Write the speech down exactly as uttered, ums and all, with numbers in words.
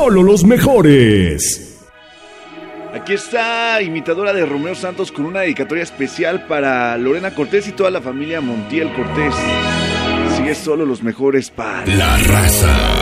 solo los mejores. Aquí está, imitadora de Romeo Santos, con una dedicatoria especial para Lorena Cortés y toda la familia Montiel Cortés. Sigue solo los mejores para La Raza.